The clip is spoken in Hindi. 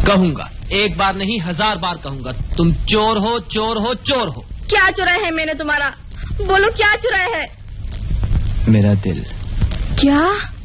कहूंगा, एक बार नहीं 1000 बार कहूंगा, तुम चोर हो, चोर हो, चोर हो। क्या चुराया है मैंने तुम्हारा? बोलो क्या चुराया है? मेरा दिल। क्या?